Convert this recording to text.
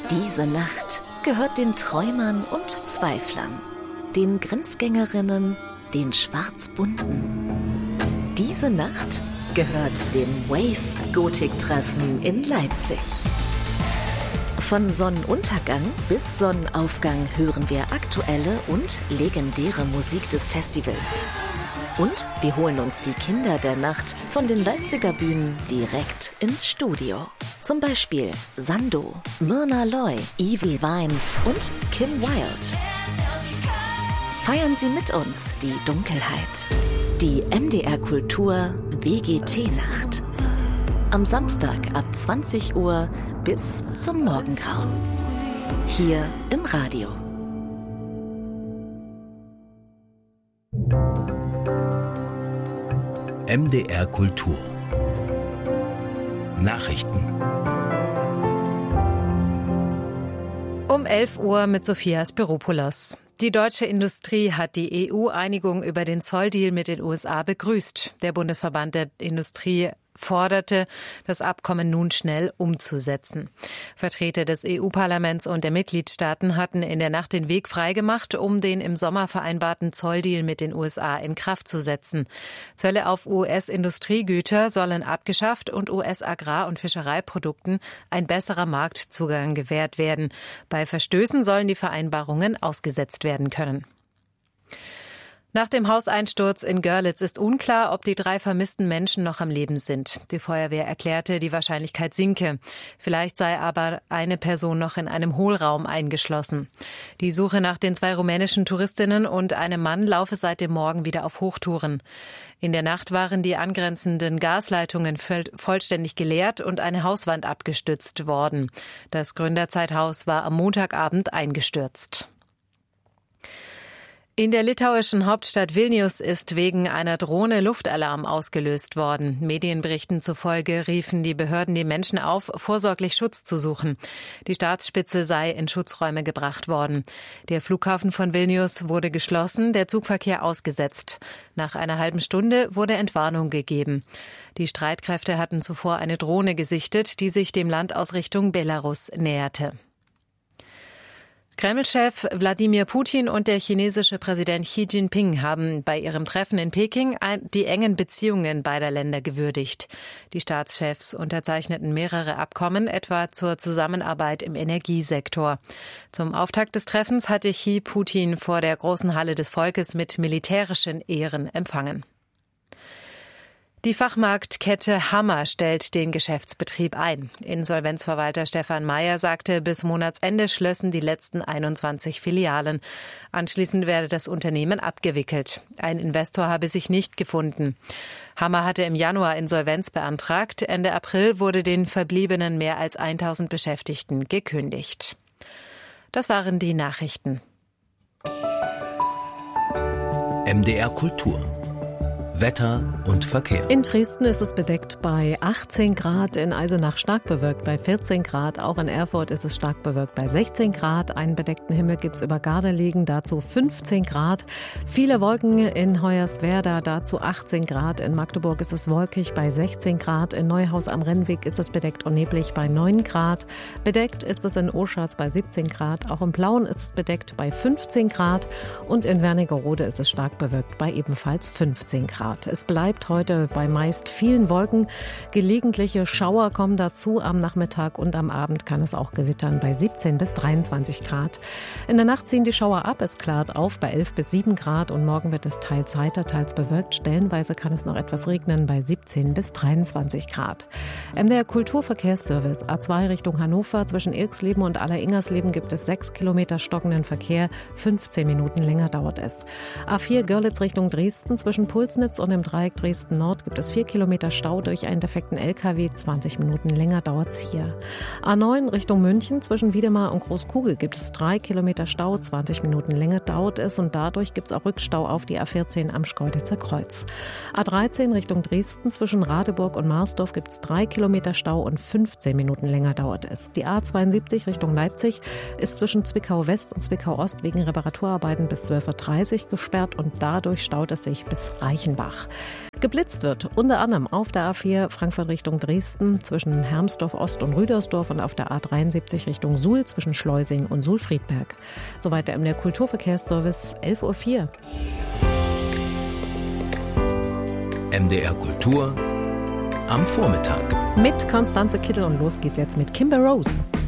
Diese Nacht gehört den Träumern und Zweiflern, den Grenzgängerinnen, den Schwarzbunten. Diese Nacht gehört dem Wave-Gotik-Treffen in Leipzig. Von Sonnenuntergang bis Sonnenaufgang hören wir aktuelle und legendäre Musik des Festivals. Und wir holen uns die Kinder der Nacht von den Leipziger Bühnen direkt ins Studio. Zum Beispiel Sando, Myrna Loy, Evil Vine und Kim Wilde. Feiern Sie mit uns die Dunkelheit. Die MDR Kultur WGT-Nacht. Am Samstag ab 20 Uhr bis zum Morgengrauen. Hier im Radio. MDR Kultur. Nachrichten. Um 11 Uhr mit Sophia Spiropoulos. Die deutsche Industrie hat die EU-Einigung über den Zolldeal mit den USA begrüßt. Der Bundesverband der Industrie forderte, das Abkommen nun schnell umzusetzen. Vertreter des EU-Parlaments und der Mitgliedstaaten hatten in der Nacht den Weg freigemacht, um den im Sommer vereinbarten Zolldeal mit den USA in Kraft zu setzen. Zölle auf US-Industriegüter sollen abgeschafft und US-Agrar- und Fischereiprodukten ein besserer Marktzugang gewährt werden. Bei Verstößen sollen die Vereinbarungen ausgesetzt werden können. Nach dem Hauseinsturz in Görlitz ist unklar, ob die 3 vermissten Menschen noch am Leben sind. Die Feuerwehr erklärte, die Wahrscheinlichkeit sinke. Vielleicht sei aber eine Person noch in einem Hohlraum eingeschlossen. Die Suche nach den 2 rumänischen Touristinnen und einem Mann laufe seit dem Morgen wieder auf Hochtouren. In der Nacht waren die angrenzenden Gasleitungen vollständig geleert und eine Hauswand abgestützt worden. Das Gründerzeithaus war am Montagabend eingestürzt. In der litauischen Hauptstadt Vilnius ist wegen einer Drohne Luftalarm ausgelöst worden. Medienberichten zufolge riefen die Behörden die Menschen auf, vorsorglich Schutz zu suchen. Die Staatsspitze sei in Schutzräume gebracht worden. Der Flughafen von Vilnius wurde geschlossen, der Zugverkehr ausgesetzt. Nach einer halben Stunde wurde Entwarnung gegeben. Die Streitkräfte hatten zuvor eine Drohne gesichtet, die sich dem Land aus Richtung Belarus näherte. Kreml-Chef Wladimir Putin und der chinesische Präsident Xi Jinping haben bei ihrem Treffen in Peking die engen Beziehungen beider Länder gewürdigt. Die Staatschefs unterzeichneten mehrere Abkommen, etwa zur Zusammenarbeit im Energiesektor. Zum Auftakt des Treffens hatte Xi Putin vor der großen Halle des Volkes mit militärischen Ehren empfangen. Die Fachmarktkette Hammer stellt den Geschäftsbetrieb ein. Insolvenzverwalter Stefan Mayer sagte, bis Monatsende schlössen die letzten 21 Filialen. Anschließend werde das Unternehmen abgewickelt. Ein Investor habe sich nicht gefunden. Hammer hatte im Januar Insolvenz beantragt. Ende April wurde den verbliebenen mehr als 1000 Beschäftigten gekündigt. Das waren die Nachrichten. MDR Kultur. Wetter und Verkehr. In Dresden ist es bedeckt bei 18 Grad, in Eisenach stark bewölkt bei 14 Grad, auch in Erfurt ist es stark bewölkt bei 16 Grad. Einen bedeckten Himmel gibt es über Gardelegen, dazu 15 Grad. Viele Wolken in Hoyerswerda, dazu 18 Grad. In Magdeburg ist es wolkig bei 16 Grad. In Neuhaus am Rennweg ist es bedeckt und neblig bei 9 Grad. Bedeckt ist es in Oschatz bei 17 Grad. Auch in Plauen ist es bedeckt bei 15 Grad. Und in Wernigerode ist es stark bewölkt bei ebenfalls 15 Grad. Es bleibt heute bei meist vielen Wolken. Gelegentliche Schauer kommen dazu. Am Nachmittag und am Abend kann es auch gewittern bei 17 bis 23 Grad. In der Nacht ziehen die Schauer ab. Es klart auf bei 11 bis 7 Grad und morgen wird es teils heiter, teils bewölkt. Stellenweise kann es noch etwas regnen bei 17 bis 23 Grad. MDR Kulturverkehrsservice A2 Richtung Hannover. Zwischen Irksleben und Aller-Ingersleben gibt es 6 Kilometer stockenden Verkehr. 15 Minuten länger dauert es. A4 Görlitz Richtung Dresden. Zwischen Pulsnitz und im Dreieck Dresden-Nord gibt es 4 Kilometer Stau durch einen defekten LKW. 20 Minuten länger dauert es hier. A9 Richtung München. Zwischen Wiedemar und Großkugel gibt es 3 Kilometer Stau. 20 Minuten länger dauert es und dadurch gibt es auch Rückstau auf die A14 am Schkeuditzer Kreuz. A13 Richtung Dresden. Zwischen Radeburg und Marsdorf gibt es 3 Kilometer Stau und 15 Minuten länger dauert es. Die A72 Richtung Leipzig ist zwischen Zwickau West und Zwickau Ost wegen Reparaturarbeiten bis 12:30 Uhr gesperrt und dadurch staut es sich bis Reichenbach. schwach. Geblitzt wird unter anderem auf der A4 Frankfurt Richtung Dresden zwischen Hermsdorf Ost und Rüdersdorf und auf der A73 Richtung Suhl zwischen Schleusing und Suhl-Friedberg. Soweit der MDR Kulturverkehrsservice, 11:04 Uhr. MDR Kultur am Vormittag. Mit Konstanze Kittel und los geht's jetzt mit Kimber Rose.